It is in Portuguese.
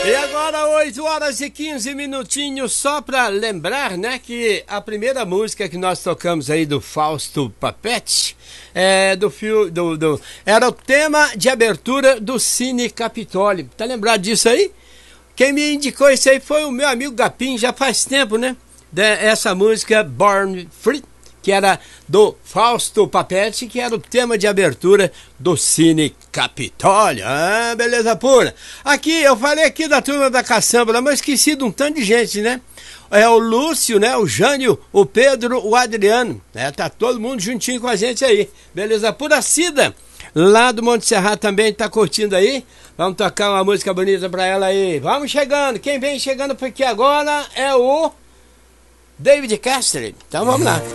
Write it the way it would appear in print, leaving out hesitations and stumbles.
E agora 8 horas e 15 minutinhos, só para lembrar, né, que a primeira música que nós tocamos aí do Fausto Papete era o tema de abertura do Cine Capitólio. Tá lembrado disso aí? Quem me indicou isso aí foi o meu amigo Gapim, já faz tempo, né? Essa música Born Free, que era do Fausto Papete, que era o tema de abertura do Cine Capitólio. Ah, beleza pura. Aqui, eu falei aqui da turma da caçamba, mas esqueci de um tanto de gente, né? É o Lúcio, né? O Jânio, o Pedro, o Adriano, né? Tá todo mundo juntinho com a gente aí. Beleza pura. A Cida, lá do Monte Serrat, também tá curtindo aí. Vamos tocar uma música bonita pra ela aí. Vamos chegando. Quem vem chegando porque agora é o David Cassidy. Então vamos lá.